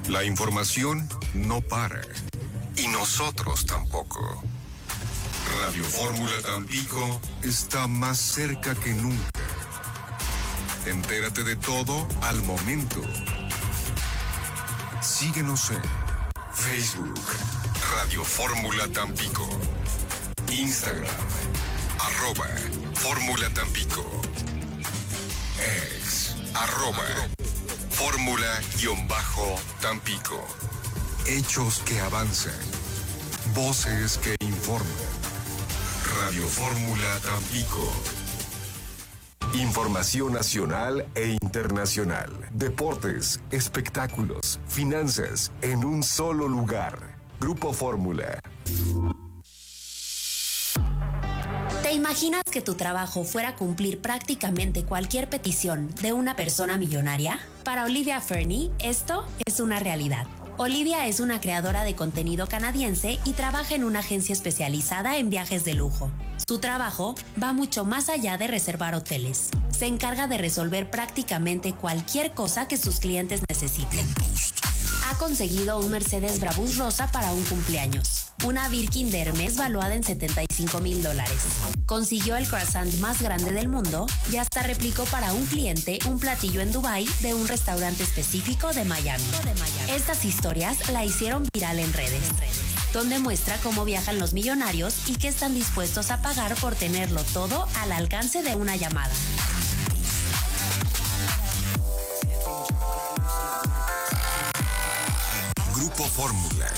La información no para. Y nosotros tampoco. Radio Fórmula Tampico está más cerca que nunca. Entérate de todo al momento. Síguenos en Facebook, Radio Fórmula Tampico. Instagram, @Fórmula Tampico. Ex, @Fórmula-Tampico. Hechos que avanzan. Voces que informan. Radio Fórmula Tampico. Información nacional e internacional. Deportes, espectáculos, finanzas, en un solo lugar. Grupo Fórmula. ¿Te imaginas que tu trabajo fuera cumplir prácticamente cualquier petición de una persona millonaria? Para Olivia Fernie, esto es una realidad. Olivia es una creadora de contenido canadiense y trabaja en una agencia especializada en viajes de lujo. Su trabajo va mucho más allá de reservar hoteles. Se encarga de resolver prácticamente cualquier cosa que sus clientes necesiten. Ha conseguido un Mercedes Brabus rosa para un cumpleaños, una Birkin de Hermes valuada en $75,000. Consiguió el croissant más grande del mundo y hasta replicó para un cliente un platillo en Dubái de un restaurante específico de Miami. Estas historias la hicieron viral en redes, donde muestra cómo viajan los millonarios y qué están dispuestos a pagar por tenerlo todo al alcance de una llamada. Grupo Fórmula.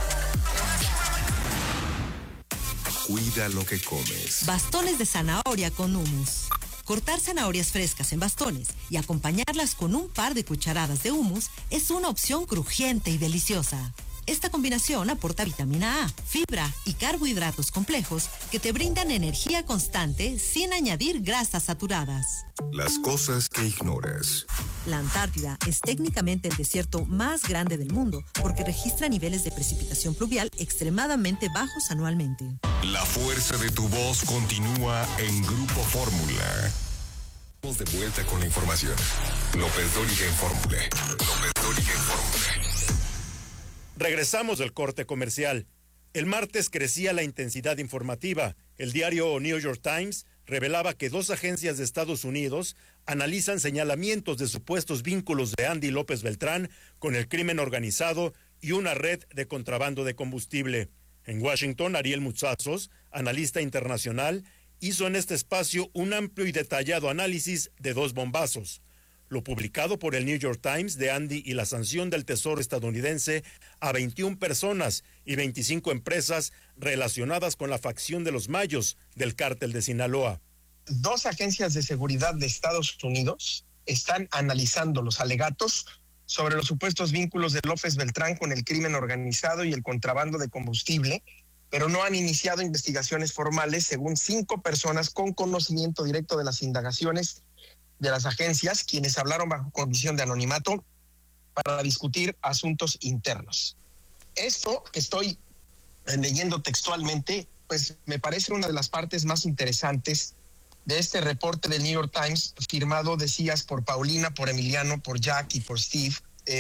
Cuida lo que comes. Bastones de zanahoria con hummus. Cortar zanahorias frescas en bastones y acompañarlas con un par de cucharadas de hummus es una opción crujiente y deliciosa. Esta combinación aporta vitamina A, fibra y carbohidratos complejos que te brindan energía constante sin añadir grasas saturadas. Las cosas que ignoras. La Antártida es técnicamente el desierto más grande del mundo porque registra niveles de precipitación pluvial extremadamente bajos anualmente. La fuerza de tu voz continúa en Grupo Fórmula. Vamos de vuelta con la información. López Dóriga en Fórmula. Regresamos del corte comercial. El martes crecía la intensidad informativa. El diario New York Times revelaba que 2 agencias de Estados Unidos analizan señalamientos de supuestos vínculos de Andy López Beltrán con el crimen organizado y una red de contrabando de combustible. En Washington, Ariel Mutsazos, analista internacional, hizo en este espacio un amplio y detallado análisis de 2 bombazos. Lo publicado por el New York Times de Andy y la sanción del Tesoro estadounidense a 21 personas y 25 empresas relacionadas con la facción de los Mayos del cártel de Sinaloa. 2 agencias de seguridad de Estados Unidos están analizando los alegatos sobre los supuestos vínculos de López Beltrán con el crimen organizado y el contrabando de combustible, pero no han iniciado investigaciones formales, según 5 personas con conocimiento directo de las indagaciones de las agencias, quienes hablaron bajo condición de anonimato para discutir asuntos internos. Esto que estoy leyendo textualmente, pues me parece una de las partes más interesantes de este reporte del New York Times, firmado, decías, por Paulina, por Emiliano, por Jack y por Steve,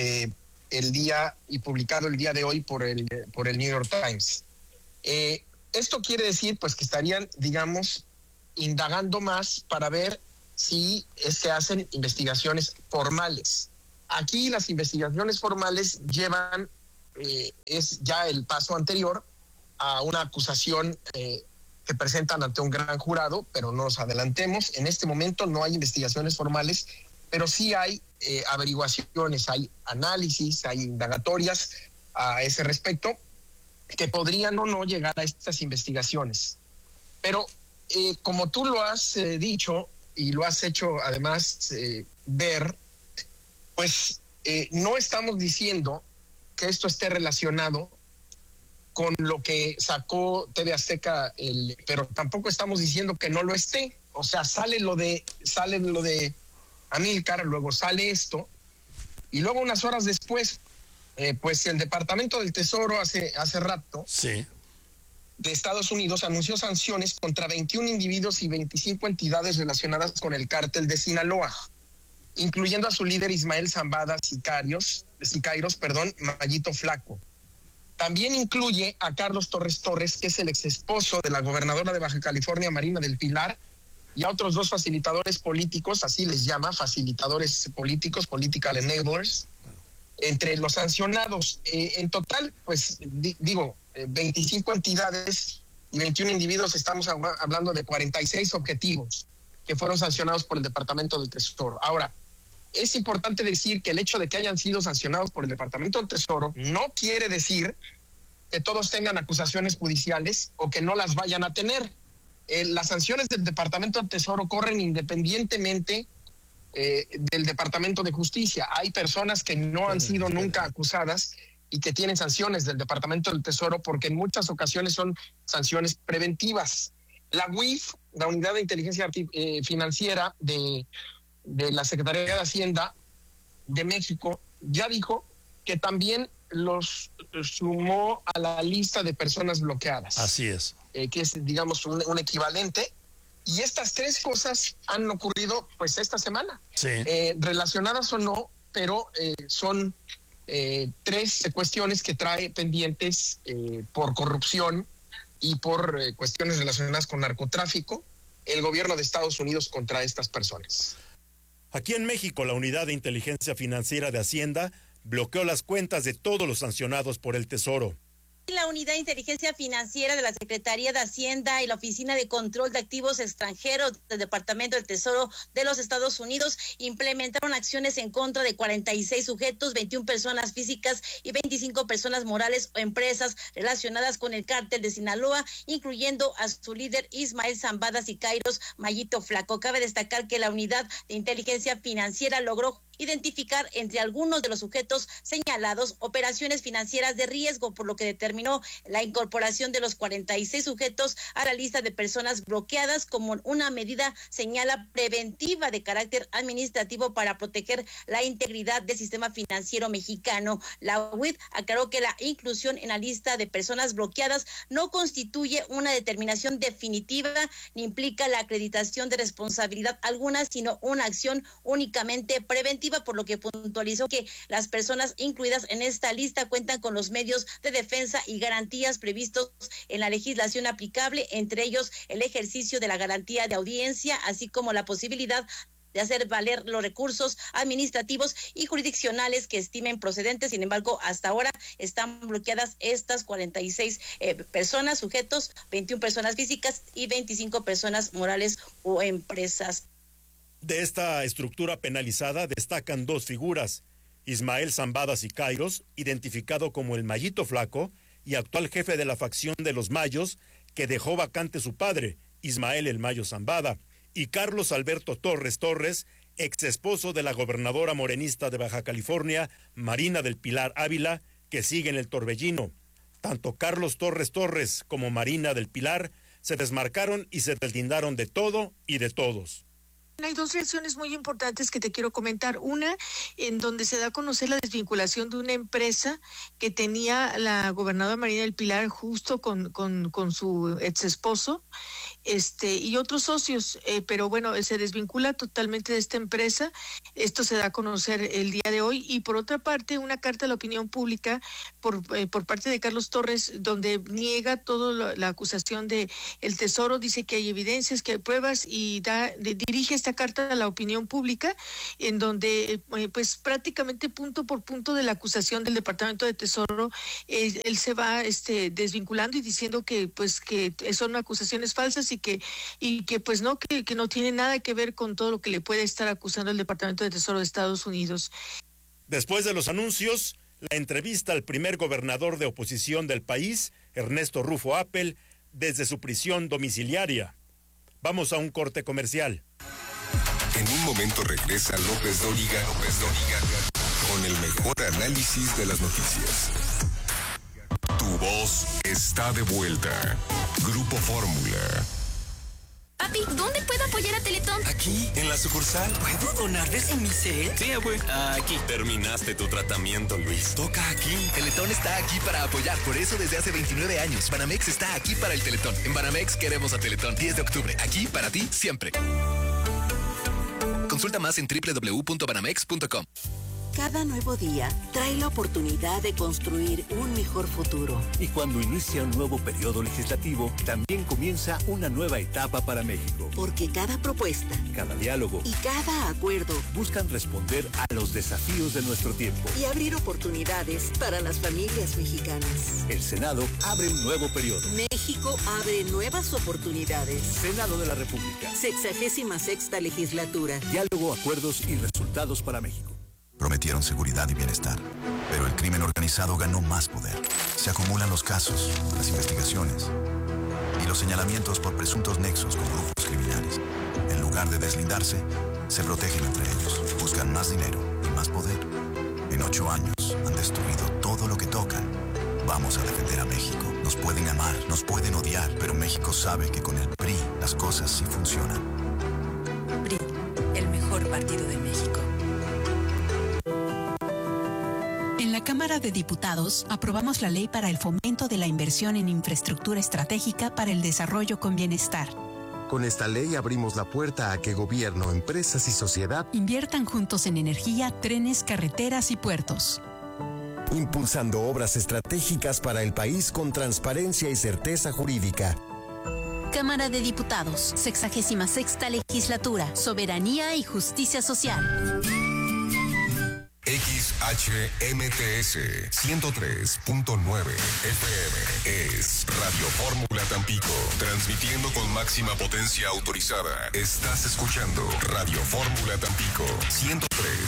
y publicado el día de hoy por el New York Times. Esto quiere decir, pues, que estarían, digamos, indagando más para ver si se hacen investigaciones formales. Aquí las investigaciones formales llevan, es ya el paso anterior a una acusación que presentan ante un gran jurado, pero no nos adelantemos. En este momento no hay investigaciones formales, pero sí hay averiguaciones, hay análisis, hay indagatorias a ese respecto que podrían o no llegar a estas investigaciones. Pero como tú lo has dicho, y lo has hecho además ver, pues no estamos diciendo que esto esté relacionado con lo que sacó TV Azteca, pero tampoco estamos diciendo que no lo esté. O sea, sale lo de Amílcar, luego sale esto, y luego unas horas después, pues el Departamento del Tesoro hace rato, sí, de Estados Unidos anunció sanciones contra 21 individuos y 25 entidades relacionadas con el cártel de Sinaloa. incluyendo a su líder Ismael Zambada Siqueiros, Mayito Flaco. También incluye a Carlos Torres Torres, que es el exesposo de la gobernadora de Baja California, Marina del Pilar, y a otros 2 facilitadores políticos, así les llama, facilitadores políticos, political enablers, entre los sancionados. En total, pues 25 entidades y 21 individuos, estamos hablando de 46 objetivos que fueron sancionados por el Departamento del Tesoro. Ahora, es importante decir que el hecho de que hayan sido sancionados por el Departamento del Tesoro no quiere decir que todos tengan acusaciones judiciales o que no las vayan a tener. Las sanciones del Departamento del Tesoro corren independientemente del Departamento de Justicia. Hay personas que no han sido nunca acusadas y que tienen sanciones del Departamento del Tesoro porque en muchas ocasiones son sanciones preventivas. La UIF, la Unidad de Inteligencia Financiera de la Secretaría de Hacienda de México, ya dijo que también los sumó a la lista de personas bloqueadas. Así es. Que es, digamos, un equivalente. Y estas 3 cosas han ocurrido, pues, esta semana. Sí. Relacionadas o no, pero son 3 cuestiones que trae pendientes por corrupción y por cuestiones relacionadas con narcotráfico el gobierno de Estados Unidos contra estas personas. Aquí en México, la Unidad de Inteligencia Financiera de Hacienda bloqueó las cuentas de todos los sancionados por el Tesoro. La Unidad de Inteligencia Financiera de la Secretaría de Hacienda y la Oficina de Control de Activos Extranjeros del Departamento del Tesoro de los Estados Unidos implementaron acciones en contra de 46 sujetos, 21 personas físicas y 25 personas morales o empresas relacionadas con el cártel de Sinaloa, incluyendo a su líder Ismael Zambada Siqueiros, Mayito Flaco. Cabe destacar que la Unidad de Inteligencia Financiera logró identificar entre algunos de los sujetos señalados operaciones financieras de riesgo, por lo que determinó la incorporación de los 46 sujetos a la lista de personas bloqueadas como una medida, señala, preventiva de carácter administrativo para proteger la integridad del sistema financiero mexicano. La UIF aclaró que la inclusión en la lista de personas bloqueadas no constituye una determinación definitiva ni implica la acreditación de responsabilidad alguna, sino una acción únicamente preventiva, por lo que puntualizó que las personas incluidas en esta lista cuentan con los medios de defensa y garantías previstos en la legislación aplicable, entre ellos el ejercicio de la garantía de audiencia, así como la posibilidad de hacer valer los recursos administrativos y jurisdiccionales que estimen procedentes. Sin embargo, hasta ahora están bloqueadas estas 46 personas, sujetos, 21 personas físicas y 25 personas morales o empresas. De esta estructura penalizada destacan 2 figuras: Ismael Zambada Siqueiros, identificado como el Mayito Flaco y actual jefe de la facción de los Mayos, que dejó vacante su padre, Ismael el Mayo Zambada, y Carlos Alberto Torres Torres, ex esposo de la gobernadora morenista de Baja California, Marina del Pilar Ávila, que sigue en el torbellino. Tanto Carlos Torres Torres como Marina del Pilar se desmarcaron y se deslindaron de todo y de todos. Hay 2 reacciones muy importantes que te quiero comentar. Una, en donde se da a conocer la desvinculación de una empresa que tenía la gobernadora Marina del Pilar justo con su ex esposo, y otros socios, pero bueno, se desvincula totalmente de esta empresa. Esto se da a conocer el día de hoy. Y por otra parte, una carta a la opinión pública por parte de Carlos Torres, donde niega toda la acusación de el Tesoro, dice que hay evidencias, que hay pruebas, y dirige esta carta a la opinión pública, en donde pues prácticamente punto por punto de la acusación del Departamento de Tesoro, él se va desvinculando y diciendo que pues que son acusaciones falsas y que pues no, que no tiene nada que ver con todo lo que le puede estar acusando el Departamento de Tesoro de Estados Unidos. Después de los anuncios, la entrevista al primer gobernador de oposición del país, Ernesto Rufo Appel, desde su prisión domiciliaria. Vamos a un corte comercial. En un momento regresa López Dóriga con el mejor análisis de las noticias. Tu voz está de vuelta. Grupo Fórmula. Papi, ¿dónde puedo apoyar a Teletón? Aquí, en la sucursal. ¿Puedo donarles en mi cel? Sí, abue. Aquí. Terminaste tu tratamiento, Luis. Toca aquí. Teletón está aquí para apoyar. Por eso desde hace 29 años. Banamex está aquí para el Teletón. En Banamex queremos a Teletón. 10 de octubre. Aquí para ti siempre. Consulta más en www.banamex.com. Cada nuevo día trae la oportunidad de construir un mejor futuro. Y cuando inicia un nuevo periodo legislativo, también comienza una nueva etapa para México. Porque cada propuesta, cada diálogo y cada acuerdo buscan responder a los desafíos de nuestro tiempo y abrir oportunidades para las familias mexicanas. El Senado abre un nuevo periodo. México abre nuevas oportunidades. Senado de la República. 66ª legislatura. Diálogo, acuerdos y resultados para México. Prometieron seguridad y bienestar, pero el crimen organizado ganó más poder. Se acumulan los casos, las investigaciones y los señalamientos por presuntos nexos con grupos criminales. En lugar de deslindarse, se protegen entre ellos, buscan más dinero y más poder. En 8 años han destruido todo lo que tocan. Vamos a defender a México. Nos pueden amar, nos pueden odiar, pero México sabe que con el PRI las cosas sí funcionan. PRI, el mejor partido de México. En la Cámara de Diputados aprobamos la ley para el fomento de la inversión en infraestructura estratégica para el desarrollo con bienestar. Con esta ley abrimos la puerta a que gobierno, empresas y sociedad inviertan juntos en energía, trenes, carreteras y puertos. Impulsando obras estratégicas para el país con transparencia y certeza jurídica. Cámara de Diputados, 66ª legislatura, soberanía y justicia social. XHMTS 103.9 FM es Radio Fórmula Tampico, transmitiendo con máxima potencia autorizada. Estás escuchando Radio Fórmula Tampico 103.9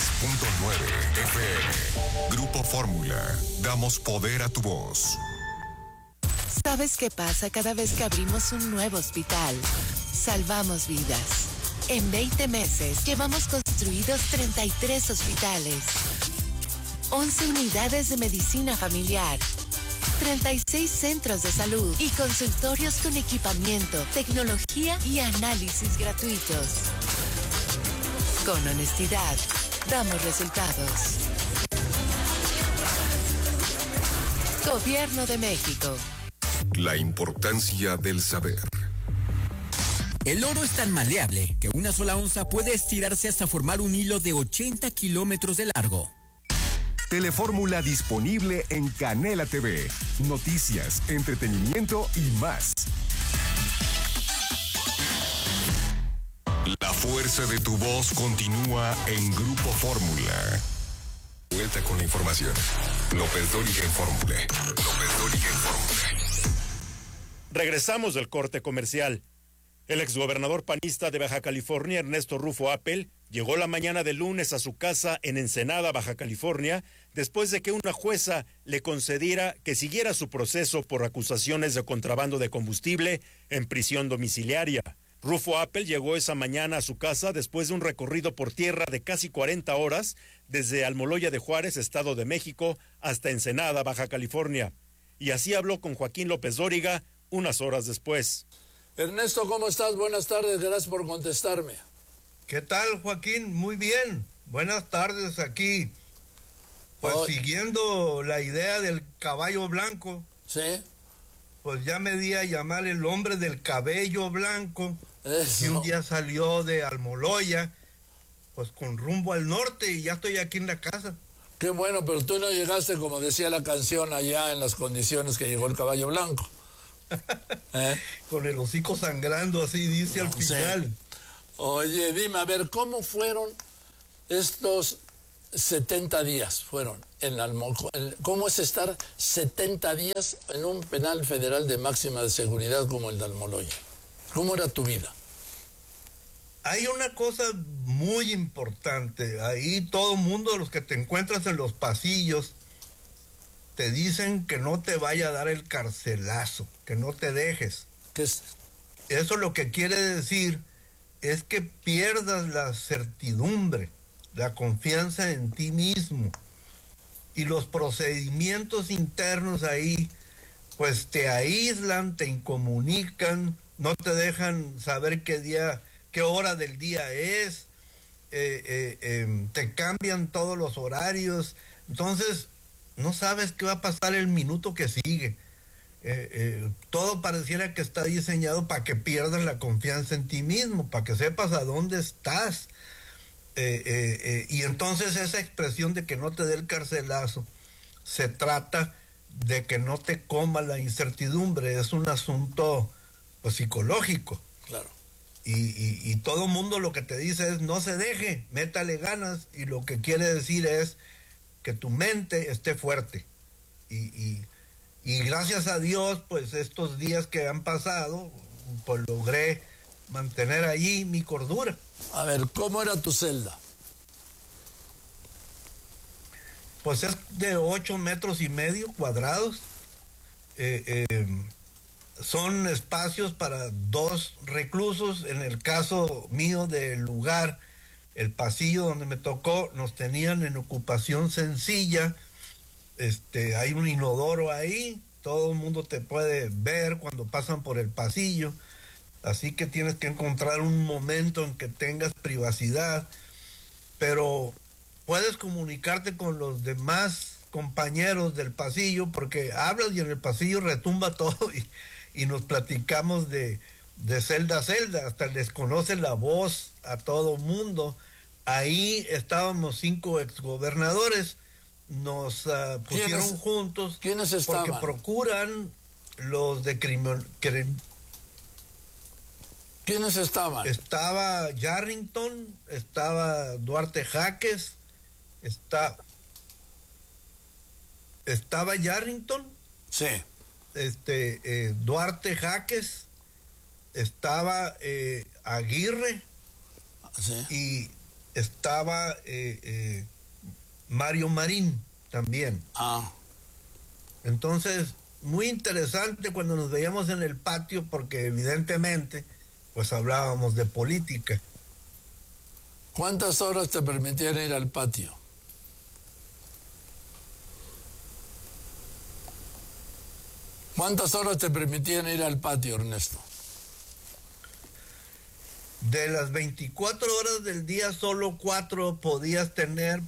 FM. Grupo Fórmula, damos poder a tu voz. ¿Sabes qué pasa cada vez que abrimos un nuevo hospital? Salvamos vidas. En 20 meses llevamos construidos 33 hospitales, 11 unidades de medicina familiar, 36 centros de salud y consultorios con equipamiento, tecnología y análisis gratuitos. Con honestidad, damos resultados. Gobierno de México. La importancia del saber. El oro es tan maleable que una sola onza puede estirarse hasta formar un hilo de 80 kilómetros de largo. Telefórmula disponible en Canela TV. Noticias, entretenimiento y más. La fuerza de tu voz continúa en Grupo Fórmula. Vuelta con la información. López Dóriga en Fórmula. López Dóriga en Fórmula. Regresamos del corte comercial. El exgobernador panista de Baja California, Ernesto Rufo Appel, llegó la mañana del lunes a su casa en Ensenada, Baja California, después de que una jueza le concediera que siguiera su proceso por acusaciones de contrabando de combustible en prisión domiciliaria. Rufo Appel llegó esa mañana a su casa después de un recorrido por tierra de casi 40 horas desde Almoloya de Juárez, Estado de México, hasta Ensenada, Baja California. Y así habló con Joaquín López Dóriga unas horas después. Ernesto, ¿cómo estás? Buenas tardes, gracias por contestarme. ¿Qué tal, Joaquín? Muy bien. Buenas tardes aquí. Pues siguiendo la idea del caballo blanco. Sí. Pues ya me di a llamar el hombre del cabello blanco. Eso. Y un día salió de Almoloya, pues con rumbo al norte, y ya estoy aquí en la casa. Qué bueno, pero tú no llegaste, como decía la canción, allá en las condiciones que llegó el caballo blanco. Con el hocico sangrando, así dice al final. Sí. Oye, dime, a ver, ¿cómo fueron estos 70 días? Fueron en ¿cómo es estar 70 días en un penal federal de máxima de seguridad como el de Almoloya? ¿Cómo era tu vida? Hay una cosa muy importante. Ahí todo el mundo, los que te encuentras en los pasillos, te dicen que no te vaya a dar el carcelazo, que no te dejes. ¿Qué es? Eso lo que quiere decir es que pierdas la certidumbre, la confianza en ti mismo. Y los procedimientos internos ahí, pues te aíslan, te incomunican, no te dejan saber qué hora del día es, te cambian todos los horarios. Entonces, no sabes qué va a pasar el minuto que sigue. Todo pareciera que está diseñado para que pierdas la confianza en ti mismo, para que sepas a dónde estás. Y entonces esa expresión de que no te dé el carcelazo, se trata de que no te coma la incertidumbre, es un asunto pues, psicológico. Claro. Y todo mundo lo que te dice es no se deje, métale ganas, y lo que quiere decir es que tu mente esté fuerte. Y gracias a Dios, pues estos días que han pasado, pues logré mantener allí mi cordura. A ver, ¿cómo era tu celda? Pues es de 8,5 metros cuadrados. Son espacios para 2 reclusos. En el caso mío del lugar, el pasillo donde me tocó, nos tenían en ocupación sencilla. Hay un inodoro ahí, todo el mundo te puede ver cuando pasan por el pasillo, así que tienes que encontrar un momento en que tengas privacidad, pero puedes comunicarte con los demás compañeros del pasillo, porque hablas y en el pasillo retumba todo y nos platicamos de celda a celda, hasta les conoce la voz a todo mundo. Ahí estábamos 5 exgobernadores, nos pusieron juntos. ¿Quiénes estaban? Porque procuran los de ¿Quiénes estaban? Estaba Yarrington, estaba Duarte Jaques, estaba Yarrington. Sí. Duarte Jaques, estaba Aguirre. Sí. Y estaba Mario Marín también. Entonces, muy interesante cuando nos veíamos en el patio, porque evidentemente pues hablábamos de política. ¿Cuántas horas te permitían ir al patio? ¿Cuántas horas te permitían ir al patio, Ernesto? De las 24 horas del día, solo 4 podías tener,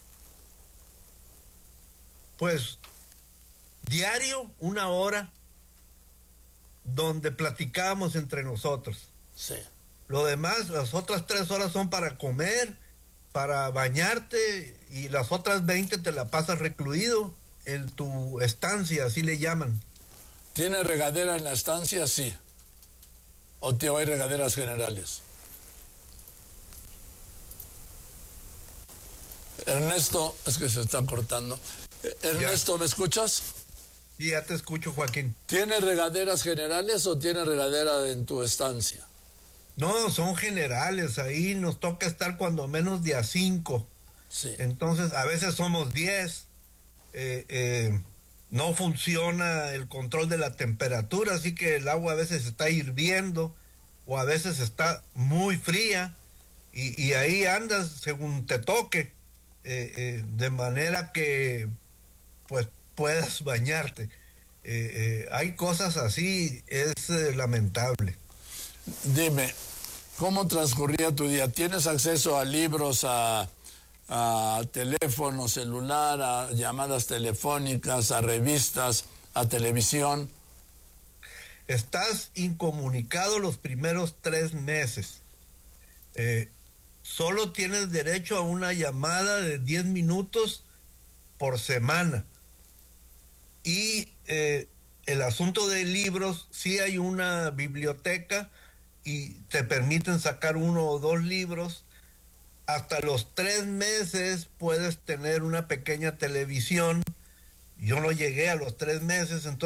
pues, diario 1 hora, donde platicábamos entre nosotros. Sí. Lo demás, las otras 3 horas son para comer, para bañarte, y las otras 20 te la pasas recluido en tu estancia, así le llaman. ¿Tiene regadera en la estancia? Sí. ¿O hay regaderas generales? Ernesto, es que se está cortando. Ernesto, ¿me escuchas? Sí, ya te escucho, Joaquín. ¿Tiene regaderas generales o tiene regadera en tu estancia? No, son generales. Ahí nos toca estar cuando menos de a 5. Sí. Entonces, a veces somos 10. No funciona el control de la temperatura, así que el agua a veces está hirviendo o a veces está muy fría y ahí andas según te toque, de manera que pues puedas bañarte. Hay cosas así, es lamentable. Dime, ¿cómo transcurría tu día? ¿Tienes acceso a libros, a teléfono celular, a llamadas telefónicas, a revistas, a televisión? Estás incomunicado los primeros 3 meses. Solo tienes derecho a una llamada de 10 minutos por semana. Y el asunto de libros, sí hay una biblioteca y te permiten sacar 1 o 2 libros. Hasta los 3 meses puedes tener una pequeña televisión. Yo no llegué a los 3 meses, entonces